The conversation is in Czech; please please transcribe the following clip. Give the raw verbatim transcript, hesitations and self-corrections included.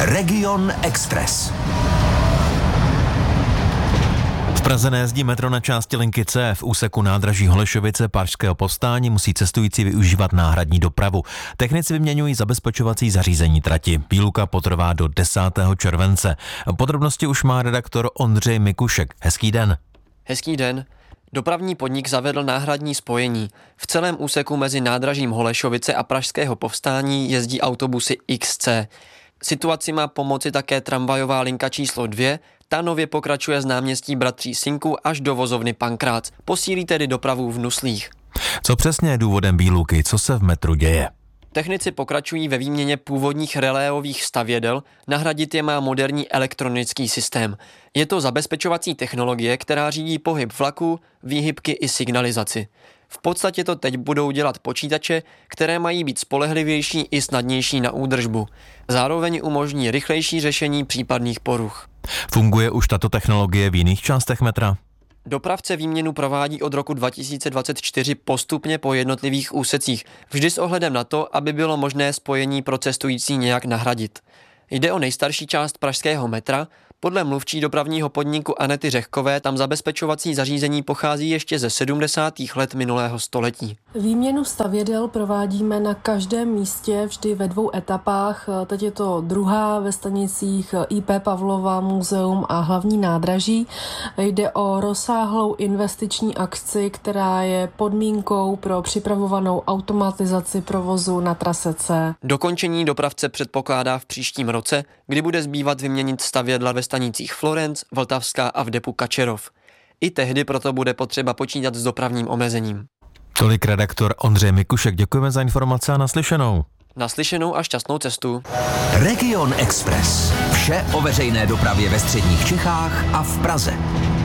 Region Express. V Praze nejezdí metro na části linky C. V úseku nádraží Holešovice Pražského povstání musí cestující využívat náhradní dopravu. Technici vyměňují zabezpečovací zařízení trati. Výluka potrvá do desátého července. Podrobnosti už má redaktor Ondřej Mikušek. Hezký den. Hezký den. Dopravní podnik zavedl náhradní spojení. V celém úseku mezi nádražím Holešovice a Pražského povstání jezdí autobusy X C. Situaci má pomoci také tramvajová linka číslo dvě, ta nově pokračuje z náměstí Bratří Synků až do vozovny Pankrác. Posílí tedy dopravu v Nuslích. Co přesně je důvodem výluky? Co se v metru děje? Technici pokračují ve výměně původních reléových stavědel, nahradit je má moderní elektronický systém. Je to zabezpečovací technologie, která řídí pohyb vlaku, výhybky i signalizaci. V podstatě to teď budou dělat počítače, které mají být spolehlivější i snadnější na údržbu. Zároveň umožní rychlejší řešení případných poruch. Funguje už tato technologie v jiných částech metra? Dopravce výměnu provádí od roku dva tisíce dvacet čtyři postupně po jednotlivých úsecích, vždy s ohledem na to, aby bylo možné spojení pro cestující nějak nahradit. Jde o nejstarší část pražského metra. Podle mluvčí dopravního podniku Anety Řehkové tam zabezpečovací zařízení pochází ještě ze sedmdesátých let minulého století. Výměnu stavědel provádíme na každém místě vždy ve dvou etapách. Teď je to druhá ve stanicích I P Pavlova, muzeum a hlavní nádraží. Jde o rozsáhlou investiční akci, která je podmínkou pro připravovanou automatizaci provozu na trase C. Dokončení dopravce předpokládá v příštím roce, kdy bude zbývat vyměnit stavědla ve stanicích Florenc, Vltavská a v depu Kačerov. I tehdy proto bude potřeba počítat s dopravním omezením. Tolik redaktor Ondřej Mikušek. Děkujeme za informace a naslyšenou. Naslyšenou a šťastnou cestu. Region Express. Vše o veřejné dopravě ve středních Čechách a v Praze.